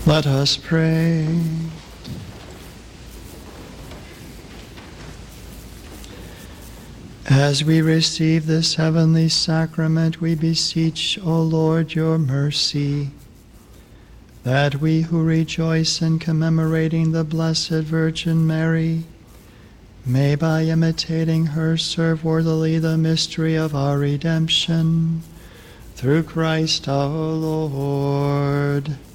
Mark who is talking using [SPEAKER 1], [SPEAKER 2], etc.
[SPEAKER 1] Let us pray. As we receive this heavenly sacrament, we beseech, O Lord, your mercy, that we who rejoice in commemorating the Blessed Virgin Mary may, by imitating her, serve worthily the mystery of our redemption. Through Christ our Lord.